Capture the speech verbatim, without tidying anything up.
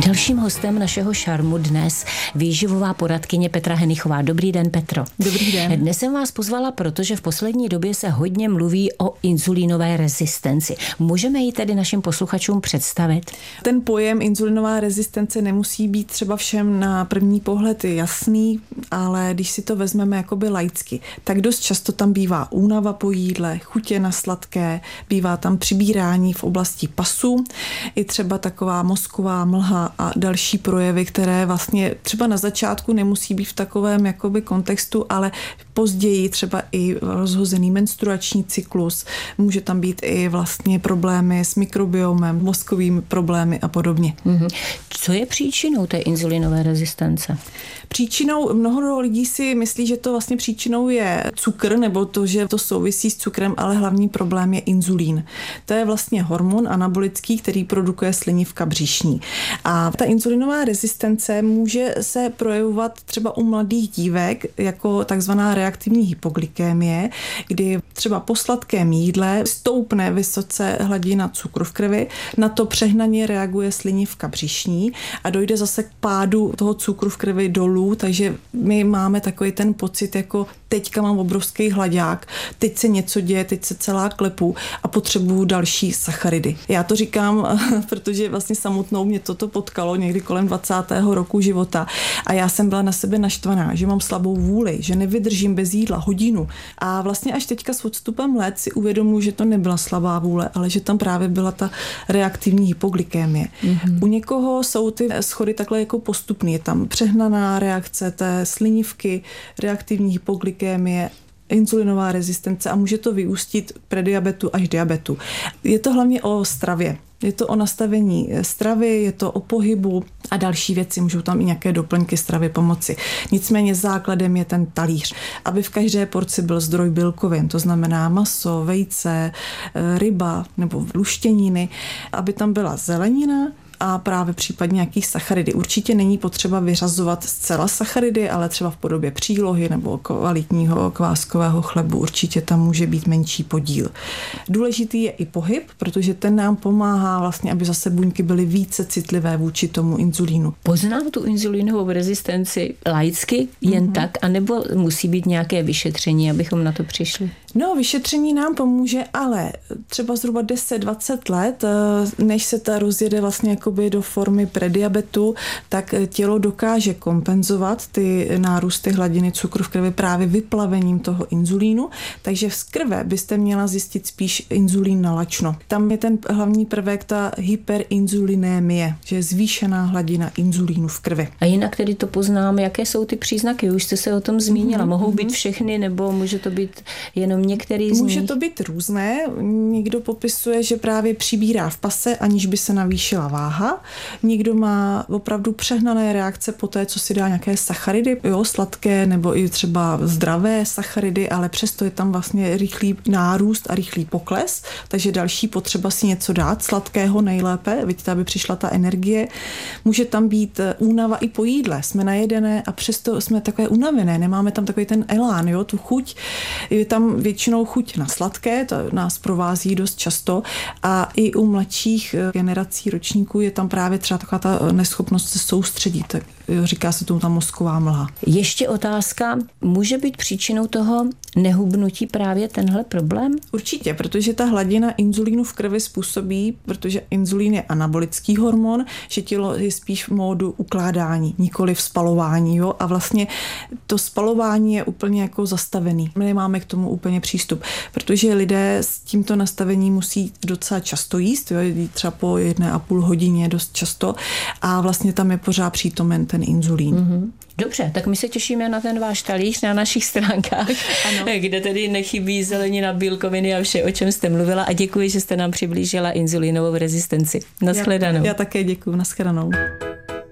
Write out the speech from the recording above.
Dalším hostem našeho šarmu dnes výživová poradkyně Petra Henichová. Dobrý den, Petro. Dobrý den. Dnes jsem vás pozvala, protože v poslední době se hodně mluví o inzulínové rezistenci. Můžeme ji tedy našim posluchačům představit? Ten pojem inzulinová rezistence nemusí být třeba všem na první pohled jasný, ale když si to vezmeme jakoby laicky, tak dost často tam bývá únava po jídle, chutě na sladké, bývá tam přibírání v oblasti pasu, i třeba taková mozková mlha a další projevy, které vlastně třeba na začátku nemusí být v takovém jakoby kontextu, ale později třeba i rozhozený menstruační cyklus, může tam být i vlastně problémy s mikrobiomem, mozkovými problémy a podobně. Mm-hmm. Co je příčinou té inzulinové rezistence? Příčinou, mnoho lidí si myslí, že to vlastně příčinou je cukr, nebo to, že to souvisí s cukrem, ale hlavní problém je inzulín. To je vlastně hormon anabolický, který produkuje slinivka břišní. A ta inzulinová rezistence může se projevovat třeba u mladých dívek jako takzvaná reaktivní hypoglykémie, kdy třeba po sladkém jídle stoupne vysoce hladina cukru v krvi, na to přehnaně reaguje slinivka břišní a dojde zase k pádu toho cukru v krvi dolů, takže my máme takový ten pocit, jako teďka mám obrovský hlaďák, teď se něco děje, teď se celá klepu a potřebuju další sacharidy. Já to říkám, protože vlastně samotnou mě toto potkalo někdy kolem dvacátého roku života a já jsem byla na sebe naštvaná, že mám slabou vůli, že nevydržím bez jídla hodinu a vlastně až teďka s odstupem let si uvědomuji, že to nebyla slabá vůle, ale že tam právě byla ta reaktivní hypoglykémie. Mm-hmm. U někoho jsou ty schody takhle jako postupný, je tam přehnaná reakce té slinivky, reaktivní hypoglykémie, inzulinová rezistence a může to vyústit prediabetu až diabetu. Je to hlavně o stravě. Je to o nastavení stravy, je to o pohybu a další věci, můžou tam i nějaké doplňky stravy pomoci. Nicméně základem je ten talíř, aby v každé porci byl zdroj bílkovin, to znamená maso, vejce, ryba nebo luštěniny, aby tam byla zelenina, a právě případně nějaký sacharidy. Určitě není potřeba vyřazovat zcela sacharidy, ale třeba v podobě přílohy nebo kvalitního kváskového chlebu. Určitě tam může být menší podíl. Důležitý je i pohyb, protože ten nám pomáhá vlastně, aby zase buňky byly více citlivé vůči tomu inzulínu. Poznám tu inzulínovou rezistenci laicky jen mm-hmm. tak, anebo musí být nějaké vyšetření, abychom na to přišli? No, vyšetření nám pomůže, ale třeba zhruba deset dvacet let, než se ta rozjede vlastně jakoby do formy prediabetu, tak tělo dokáže kompenzovat ty nárůsty hladiny cukru v krvi právě vyplavením toho inzulínu, takže z krve byste měla zjistit spíš inzulín na lačno. Tam je ten hlavní prvek, ta hyperinzulinémie, že je zvýšená hladina inzulínu v krvi. A jinak tedy to poznám, jaké jsou ty příznaky? Už jste se o tom zmínila. Mm-hmm. Mohou být všechny, nebo může to být jenom některý z Může nich? to být různé. Někdo popisuje, že právě přibírá v pase, aniž by se navýšila váha. Někdo má opravdu přehnané reakce po té, co si dá nějaké sacharidy, jo, sladké nebo i třeba zdravé sacharidy, ale přesto je tam vlastně rychlý nárůst a rychlý pokles, takže další potřeba si něco dát, sladkého nejlépe, vidíte, aby přišla ta energie. Může tam být únava i po jídle. Jsme najedené a přesto jsme takové unavené, nemáme tam takový ten elán, jo, tu chuť. Je tam většinou chuť na sladké, to nás provází dost často a i u mladších generací ročníků je tam právě třeba taková ta neschopnost se soustředit. Tak říká se tomu ta mozková mlha. Ještě otázka, může být příčinou toho nehubnutí právě tenhle problém? Určitě, protože ta hladina inzulínu v krvi způsobí, protože inzulín je anabolický hormon, že tělo je spíš v módu ukládání, nikoli v spalování. Jo? A vlastně to spalování je úplně jako zastavený. My nemáme k tomu úplně přístup, protože lidé s tímto nastavením musí docela často jíst, jo? Třeba po jedné a půl hodině dost často a vlastně tam je pořád přítomen ten inzulín. Mm-hmm. Dobře, tak my se těšíme na ten váš talíř na našich stránkách, ano. Kde tedy nechybí zelenina, bílkoviny a vše, o čem jste mluvila a děkuji, že jste nám přiblížila inzulínovou rezistenci. Naschledanou. Já, já také děkuji, naschledanou.